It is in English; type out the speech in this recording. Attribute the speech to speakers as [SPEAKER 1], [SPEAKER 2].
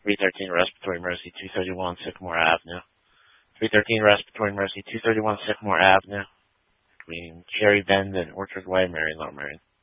[SPEAKER 1] 313 Respiratory Mercy, 231 Sycamore Avenue. 313 Respiratory Mercy, 231 Sycamore Avenue. Between Cherry Bend and Orchard Way, Marion, Lower Marion.